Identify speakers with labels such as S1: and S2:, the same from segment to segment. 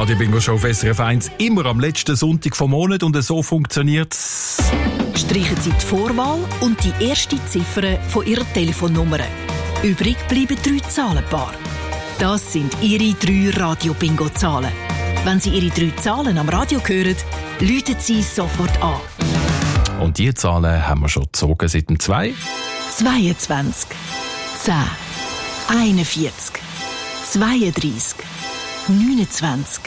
S1: Radio Bingo Show auf SRF 1 immer am letzten Sonntag vom Monat und so funktioniert's.
S2: Streichen Sie die Vorwahl und die erste Ziffer von Ihrer Telefonnummer. Übrig bleiben 3 Zahlenpaare. Das sind Ihre 3 Radio-Bingo-Zahlen. Wenn Sie Ihre 3 Zahlen am Radio hören, läuten Sie sofort an.
S1: Und die Zahlen haben wir schon gezogen seit dem 2.
S2: 22, 10, 41, 32, 29,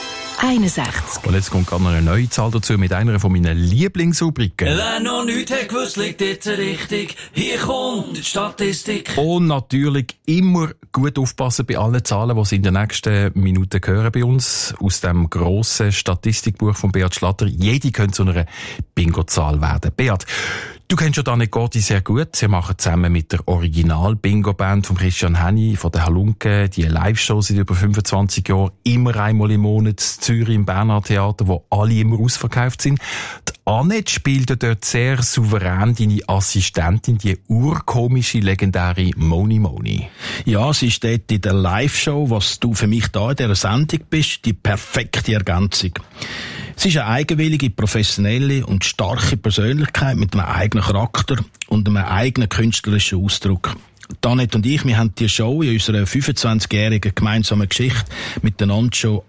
S2: 61.
S1: Und jetzt kommt gerade noch eine neue Zahl dazu mit einer von meinen Lieblingsrubriken.
S3: Wer noch nichts hat gewusst, liegt jetzt richtig. Hier kommt die Statistik.
S1: Und natürlich immer gut aufpassen bei allen Zahlen, die Sie in den nächsten Minuten hören bei uns. Aus dem grossen Statistikbuch von Beat Schlatter. Jede könnte zu einer Bingo-Zahl werden. Beat, du kennst ja Anne Gordi sehr gut. Sie machen zusammen mit der Original-Bingo-Band von Christian Henny, von der Halunke, die Live-Shows seit über 25 Jahren, immer einmal im Monat in Zürich im Bernhard Theater, wo alle immer ausverkauft sind. Die Annette spielt dort sehr souverän deine Assistentin, die urkomische, legendäre Moni Moni.
S4: Ja, sie steht in der Live-Show, was du für mich da in dieser Sendung bist, die perfekte Ergänzung. Sie ist eine eigenwillige, professionelle und starke Persönlichkeit mit einem eigenen Charakter und einem eigenen künstlerischen Ausdruck. Annette und ich, wir haben die Show in unserer 25-jährigen gemeinsamen Geschichte miteinander schon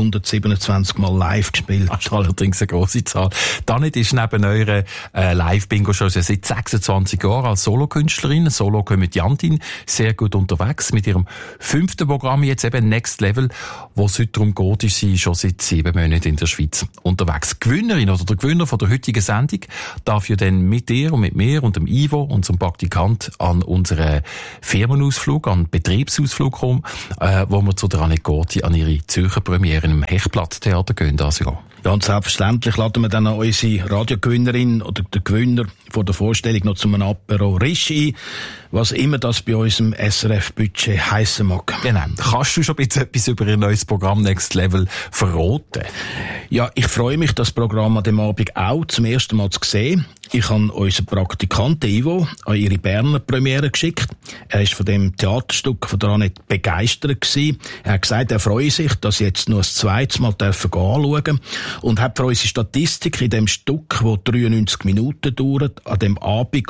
S4: 827 Mal live gespielt.
S1: Das ist allerdings eine grosse Zahl. Annette ist neben eurer Live-Bingo-Show seit 26 Jahren als Solokünstlerin, Solo-Komödiantin, sehr gut unterwegs mit ihrem 5. Programm, jetzt eben Next Level, wo es heute darum geht, ist sie schon seit 7 Monaten in der Schweiz unterwegs. Gewinnerin oder der Gewinner von der heutigen Sendung darf ja dann mit dir und mit mir und dem Ivo, unserem Praktikant, an unseren Firmenausflug, an Betriebsausflug kommen, wo wir zu der Anne Gordi an ihre Zürcher Premiere im Hechtplatztheater gehen das Jahr.
S4: Ja, und selbstverständlich laden wir dann auch unsere Radiogewinnerin oder der Gewinner von der Vorstellung noch zu einem Apero Risch ein, was immer das bei unserem SRF-Budget heissen mag.
S1: Genau. Kannst du schon ein bisschen etwas über ihr neues Programm Next Level verraten?
S4: Ja, ich freue mich, das Programm an dem Abend auch zum ersten Mal zu sehen. Ich habe unseren Praktikanten Ivo an ihre Berner Premiere geschickt. Er ist von dem Theaterstück von der Annette begeistert gewesen. Er hat gesagt, er freue sich, dass sie jetzt noch ein zweites Mal anschauen und hat für unsere Statistik in dem Stück, das 93 Minuten dauert, an dem Abend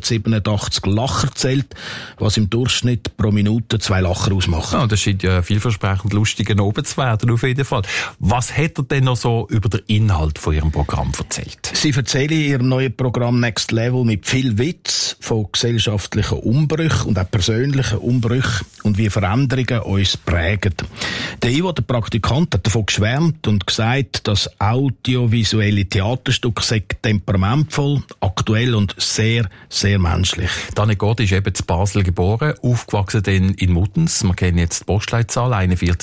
S4: 187 Lacher zählt, was im Durchschnitt pro Minute 2 Lacher ausmachen.
S1: Ja, das scheint ja vielversprechend lustig oben zu werden, auf jeden Fall. Was hat er denn noch so über den Inhalt von ihrem Programm erzählt?
S4: Sie erzählen in ihrem neuen Programm Next Level mit viel Witz von gesellschaftlichen Umbrüchen und auch persönlichen Umbrüchen und wie Veränderungen uns prägen. Der Ivo, der Praktikant, hat davon geschwärmt und gesagt, dass audiovisuelle Theaterstücke sei temperamentvoll, aktuell und sehr, sehr menschlich.
S1: Anne Gordi ist eben in Basel geboren, aufgewachsen dann in Muttens. Wir kennen jetzt die Postleitzahl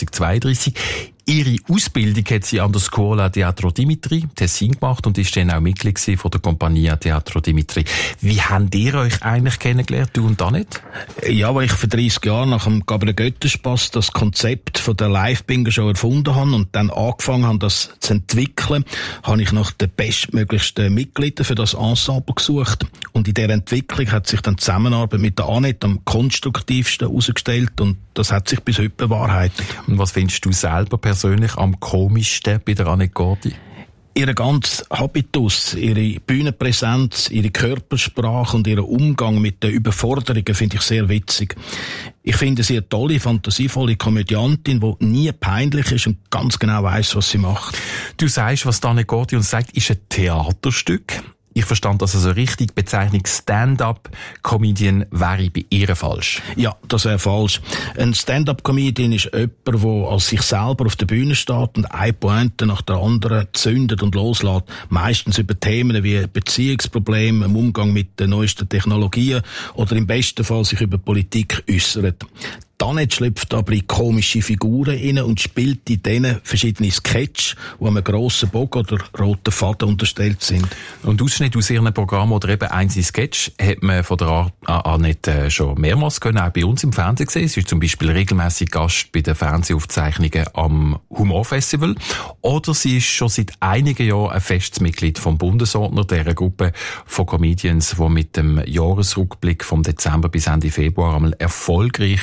S1: 4132. Ihre Ausbildung hat sie an der Scuola Teatro Dimitri, Tessin, gemacht und ist dann auch Mitglied von der Compagnia Teatro Dimitri. Wie habt ihr euch eigentlich kennengelernt, du und Annette?
S4: Ja, weil ich vor 30 Jahren nach dem Gabriel Götterspass das Konzept von der Live-Bingo-Show erfunden habe und dann angefangen habe, das zu entwickeln, habe ich nach den bestmöglichsten Mitgliedern für das Ensemble gesucht. Und in dieser Entwicklung hat sich dann die Zusammenarbeit mit der Annette am konstruktivsten herausgestellt und das hat sich bis heute bewahrheitet.
S1: Und was findest du selber persönlich am komischsten bei der Anne Gordi?
S4: Ihr ganzer Habitus, ihre Bühnenpräsenz, ihre Körpersprache und ihr Umgang mit den Überforderungen finde ich sehr witzig. Ich finde sie eine tolle, fantasievolle Komödiantin, die nie peinlich ist und ganz genau weiss, was sie macht.
S1: Du sagst, was Anne Gordi uns sagt, ist ein Theaterstück. Ich verstand das also richtig. Bezeichnung Stand-up-Comedian wäre bei ihr falsch.
S4: Ja, das wäre falsch. Ein Stand-up-Comedian ist jemand, der als sich selber auf der Bühne steht und eine Pointe nach der anderen zündet und loslässt. Meistens über Themen wie Beziehungsprobleme, im Umgang mit den neuesten Technologien oder im besten Fall sich über Politik äußert. Annette schlüpft aber in komische Figuren rein und spielt in denen verschiedene Sketche, die einem grossen Bogen oder roten Faden unterstellt sind.
S1: Und Ausschnitt aus ihrem Programm oder eben einzelne Sketch hat man von der Annette schon mehrmals können, auch bei uns im Fernsehen gesehen. Sie ist zum Beispiel regelmäßig Gast bei den Fernsehaufzeichnungen am Humorfestival. Oder sie ist schon seit einigen Jahren ein festes Mitglied vom Bundesordner, dieser Gruppe von Comedians, die mit dem Jahresrückblick vom Dezember bis Ende Februar einmal erfolgreich durch die Schweiz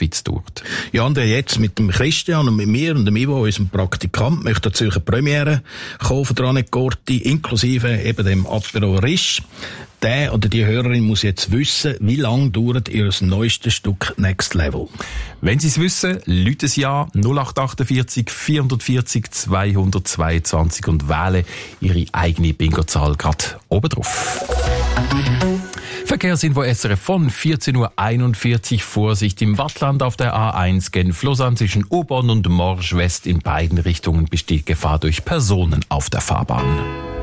S1: bisschen dauert.
S4: Ja, und jetzt mit dem Christian und mit mir und dem Ivo, unserem Praktikant, möchte der Zürcher Premiere kommen von der Annette Gorti, inklusive eben dem Apero Risch. Der oder die Hörerin muss jetzt wissen, wie lange dauert ihr neuestes Stück Next Level.
S1: Wenn Sie es wissen, läuten Sie an 0848 440 222 und wählen Ihre eigene Bingo-Zahl gerade oben drauf. Verkehrsinfo SRF von 14.41 Uhr. Vorsicht im Wattland auf der A1 Genf-Lausanne zwischen Aubonne und Morges West in beiden Richtungen besteht Gefahr durch Personen auf der Fahrbahn.